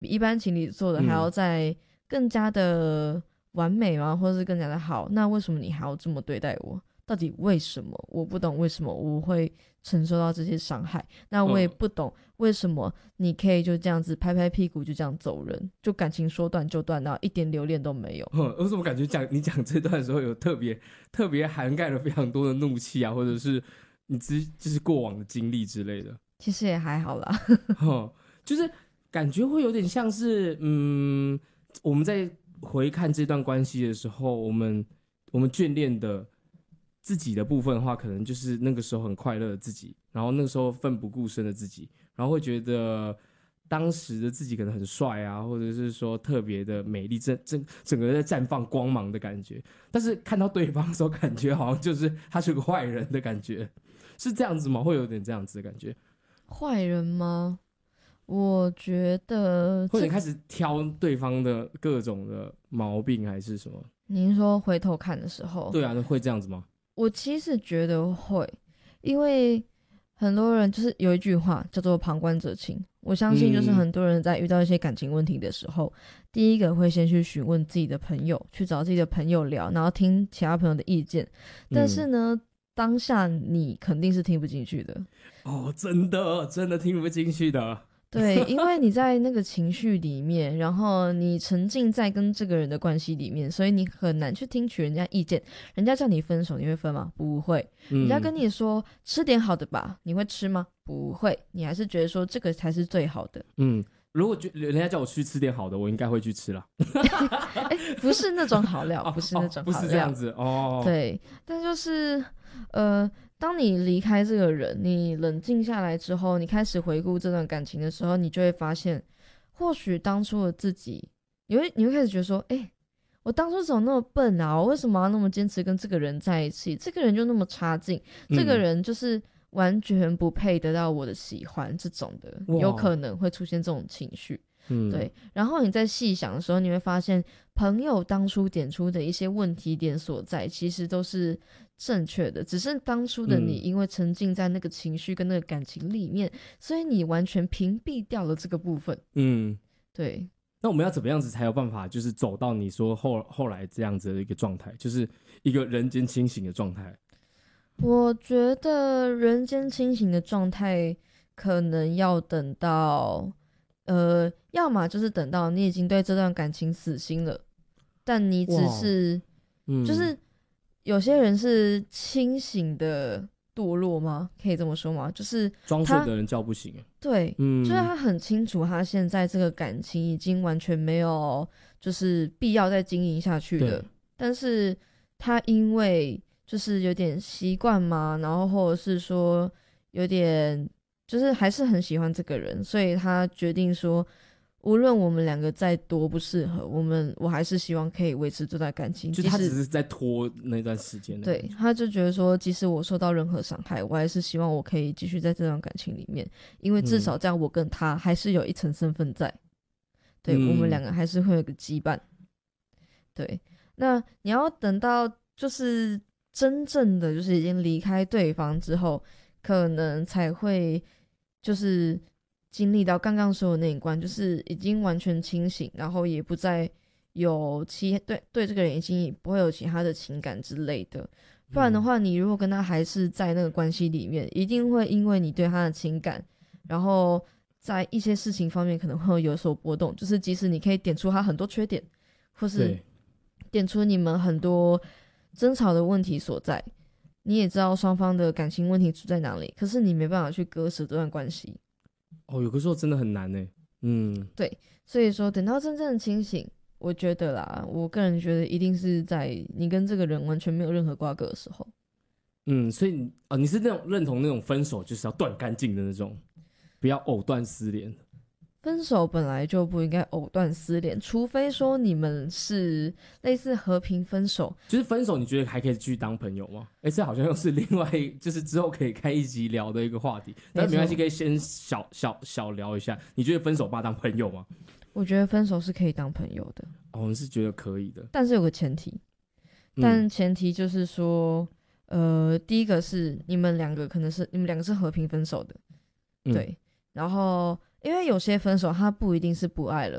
比一般情侣做的还要再更加的完美吗？或者是更加的好？那为什么你还要这么对待我？到底为什么？我不懂为什么我会承受到这些伤害。那我也不懂为什么你可以就这样子拍拍屁股就这样走人，就感情说断就断，然后一点留恋都没有。 我怎么感觉你讲这段的时候有特别涵盖了非常多的怒气啊，或者是你就是过往的经历之类的。 其实也还好啦。 就是感觉会有点像是我们在回看这段关系的时候，我们眷恋的自己的部分的话，可能就是那个时候很快乐的自己，然后那个时候奋不顾身的自己，然后会觉得当时的自己可能很帅啊，或者是说特别的美丽，整个在绽放光芒的感觉。但是看到对方的时候，感觉好像就是他是个坏人的感觉，是这样子吗？会有点这样子的感觉。 坏人吗？我觉得或者开始挑对方的各种的毛病，还是什么？ 您说回头看的时候， 对啊，会这样子吗？ 我其实觉得会，因为很多人就是有一句话叫做旁观者清。我相信就是很多人在遇到一些感情问题的时候，第一个会先去询问自己的朋友，去找自己的朋友聊，然后听其他朋友的意见。但是呢，当下你肯定是听不进去的。 真的听不进去的。 对，因为你在那个情绪里面，然后你沉浸在跟这个人的关系里面，所以你很难去听取人家意见。人家叫你分手，你会分吗？不会。人家跟你说吃点好的吧，你会吃吗？不会。你还是觉得说这个才是最好的。 如果人家叫我去吃点好的，我应该会去吃啦。 不是那种好料，不是那种好料， 不是这样子哦。 对，但就是当你离开这个人，你冷静下来之后，你开始回顾这段感情的时候，你就会发现，或许当初的自己，你会开始觉得说，我当初怎么那么笨啊？我为什么要那么坚持跟这个人在一起？这个人就那么差劲，这个人就是完全不配得到我的喜欢，这种的有可能会出现这种情绪。对，然后你在细想的时候，你会发现朋友当初点出的一些问题点所在，其实都是正确的，只是当初的你因为沉浸在那个情绪跟那个感情里面，所以你完全屏蔽掉了这个部分。对。 那我们要怎么样子才有办法，就是走到你说后来这样子的一个状态，就是一个人间清醒的状态？ 我觉得人间清醒的状态可能要等到要么就是等到你已经对这段感情死心了，但你只是就是有些人是清醒的堕落吗？可以这么说吗？就是装睡的人叫不醒。 对，就是他很清楚他现在这个感情已经完全没有就是必要再经营下去了，但是他因为就是有点习惯嘛，然后或者是说有点就是还是很喜欢这个人，所以他决定说无论我们两个再多不适合，我还是希望可以维持这段感情。 就他只是在拖那段时间。 对，他就觉得说即使我受到任何伤害，我还是希望我可以继续在这段感情里面，因为至少这样我跟他还是有一层身份在。对，我们两个还是会有个羁绊。对，那你要等到就是真正的就是已经离开对方之后，可能才会就是经历到刚刚说的那一关，就是已经完全清醒，然后也不再有对这个人已经不会有其他的情感之类的。不然的话，你如果跟他还是在那个关系里面，一定会因为你对他的情感，然后在一些事情方面可能会有所波动，就是即使你可以点出他很多缺点，或是点出你们很多争吵的问题所在，你也知道双方的感情问题出在哪里，可是你没办法去割舍这段关系。 有的时候真的很难耶。 对，所以说等到真正的清醒，我觉得啦，我个人觉得一定是在你跟这个人完全没有任何瓜葛的时候。 所以你是那种认同那种分手就是要断干净的那种，不要藕断丝连。 分手本来就不应该藕断丝连，除非说你们是类似和平分手。 就是分手，你觉得还可以继续当朋友吗？这好像又是另外就是之后可以开一集聊的一个话题，但没关系，可以先小聊一下。你觉得分手把当朋友吗？ 我觉得分手是可以当朋友的。 你是觉得可以的， 但是有个前提，但前提就是说，第一个是你们两个是和平分手的，对，然后因为有些分手他不一定是不爱了，